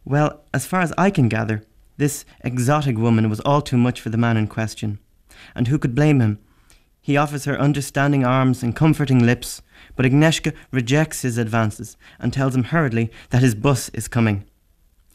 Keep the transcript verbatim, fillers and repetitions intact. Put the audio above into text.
Well, as far as I can gather, this exotic woman was all too much for the man in question. And who could blame him? He offers her understanding arms and comforting lips, but Agnieszka rejects his advances and tells him hurriedly that his bus is coming.